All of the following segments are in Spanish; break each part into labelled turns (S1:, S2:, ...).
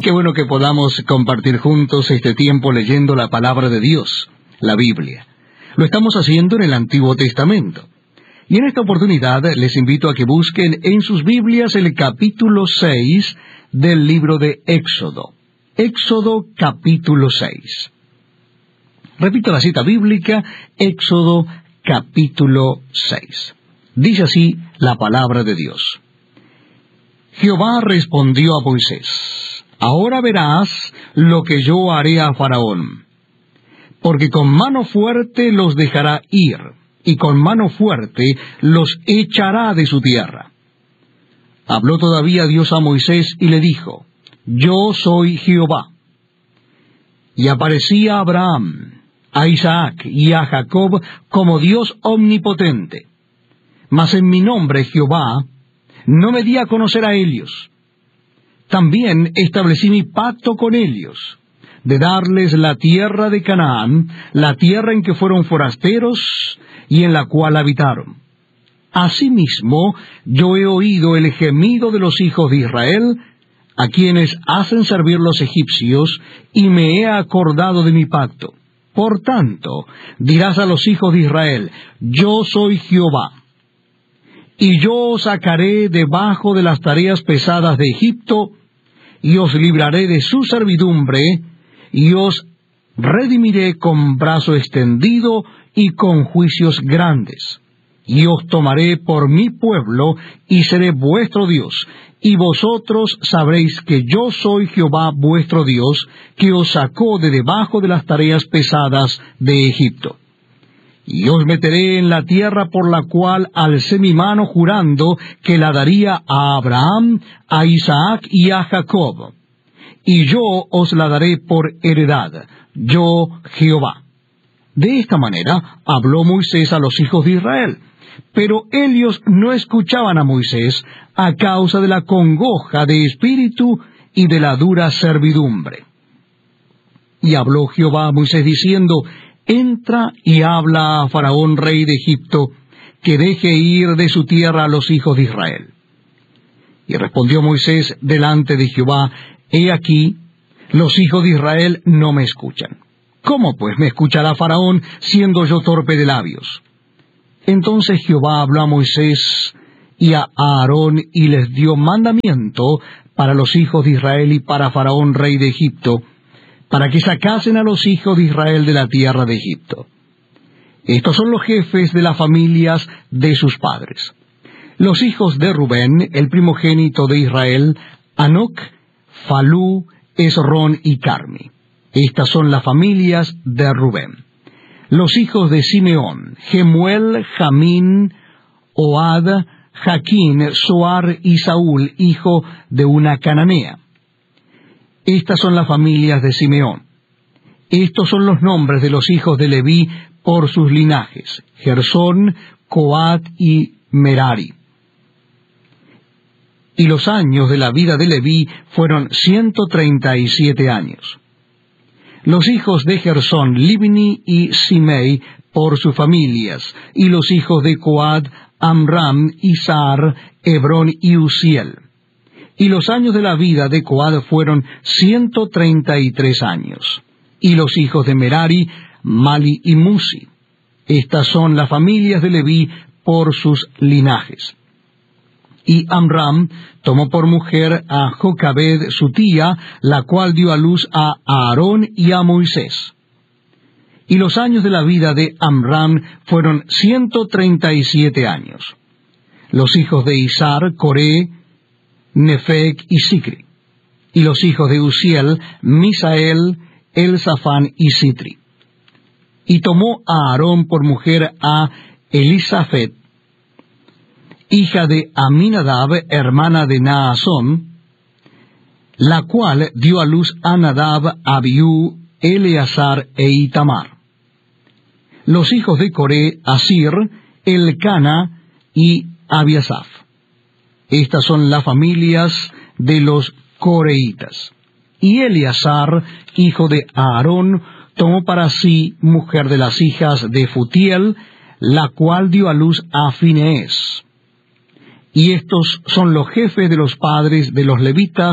S1: Qué bueno que podamos compartir juntos este tiempo leyendo la palabra de Dios, la Biblia. Lo estamos haciendo en el Antiguo Testamento. Y en esta oportunidad les invito a que busquen en sus Biblias el capítulo 6 del libro de Éxodo. Éxodo capítulo 6. Repito la cita bíblica, Éxodo capítulo 6. Dice así la palabra de Dios. Jehová respondió a Moisés: Ahora verás lo que yo haré a Faraón, porque con mano fuerte los dejará ir, y con mano fuerte los echará de su tierra. Habló todavía Dios a Moisés y le dijo: Yo soy Jehová. Y aparecía a Abraham, a Isaac y a Jacob como Dios omnipotente. Mas en mi nombre, Jehová, no me di a conocer a ellos. También establecí mi pacto con ellos, de darles la tierra de Canaán, la tierra en que fueron forasteros y en la cual habitaron. Asimismo, yo he oído el gemido de los hijos de Israel, a quienes hacen servir los egipcios, y me he acordado de mi pacto. Por tanto, dirás a los hijos de Israel: Yo soy Jehová. Y yo os sacaré debajo de las tareas pesadas de Egipto, y os libraré de su servidumbre, y os redimiré con brazo extendido y con juicios grandes. Y os tomaré por mi pueblo, y seré vuestro Dios, y vosotros sabréis que yo soy Jehová vuestro Dios, que os sacó de debajo de las tareas pesadas de Egipto. Y os meteré en la tierra por la cual alcé mi mano jurando que la daría a Abraham, a Isaac y a Jacob. Y yo os la daré por heredad, yo Jehová. De esta manera habló Moisés a los hijos de Israel. Pero ellos no escuchaban a Moisés a causa de la congoja de espíritu y de la dura servidumbre. Y habló Jehová a Moisés diciendo: Entra y habla a Faraón, rey de Egipto, que deje ir de su tierra a los hijos de Israel. Y respondió Moisés delante de Jehová: He aquí, los hijos de Israel no me escuchan. ¿Cómo pues me escuchará Faraón, siendo yo torpe de labios? Entonces Jehová habló a Moisés y a Aarón, y les dio mandamiento para los hijos de Israel y para Faraón, rey de Egipto, para que sacasen a los hijos de Israel de la tierra de Egipto. Estos son los jefes de las familias de sus padres. Los hijos de Rubén, el primogénito de Israel: Hanoc, Falú, Esrón y Carmi. Estas son las familias de Rubén. Los hijos de Simeón: Gemuel, Jamín, Ohad, Jaquín, Soar y Saúl, hijo de una cananea. Estas son las familias de Simeón. Estos son los nombres de los hijos de Leví por sus linajes: Gersón, Coat y Merari. Y los años de la vida de Leví fueron 137 años. Los hijos de Gersón: Libni y Simei por sus familias, y los hijos de Coat: Amram, Izar, Hebrón y Uziel. Y los años de la vida de Coat fueron 133 años. Y los hijos de Merari: Mali y Musi. Estas son las familias de Leví por sus linajes. Y Amram tomó por mujer a Jocabed su tía, la cual dio a luz a Aarón y a Moisés. Y los años de la vida de Amram fueron 137 años. Los hijos de Izar: Coré, Nefeg y Sicri. Y los hijos de Uziel: Misael, Elzafán y Sitri. Y tomó a Aarón por mujer a Elisafet, hija de Aminadab, hermana de Naasón, la cual dio a luz a Nadab, Abiú, Eleazar e Itamar. Los hijos de Coré: Asir, Elcana y Abiasaf. Estas son las familias de los coreitas. Y Eleazar, hijo de Aarón, tomó para sí mujer de las hijas de Futiel, la cual dio a luz a Finees. Y estos son los jefes de los padres de los levitas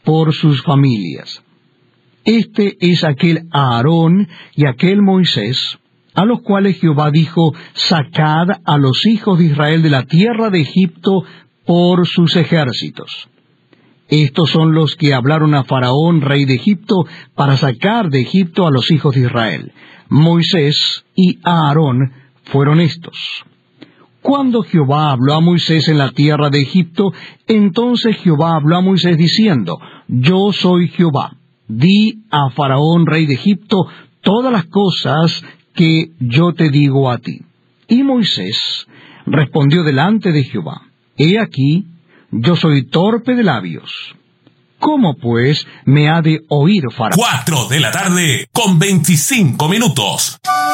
S1: por sus familias. Este es aquel Aarón y aquel Moisés, a los cuales Jehová dijo: sacad a los hijos de Israel de la tierra de Egipto por sus ejércitos. Estos son los que hablaron a Faraón, rey de Egipto, para sacar de Egipto a los hijos de Israel. Moisés y Aarón fueron estos. Cuando Jehová habló a Moisés en la tierra de Egipto, entonces Jehová habló a Moisés diciendo: yo soy Jehová. Di a Faraón, rey de Egipto, todas las cosas que yo te digo a ti. Y Moisés respondió delante de Jehová: he aquí, yo soy torpe de labios. ¿Cómo pues me ha de oír Faraón?
S2: 4:25 p.m.